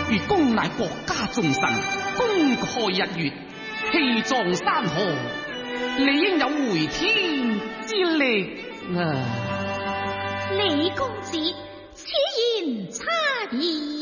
如公乃國家眾臣，功蓋日月，氣壯山河，理應有回天之力啊！ 李公子，此言差矣。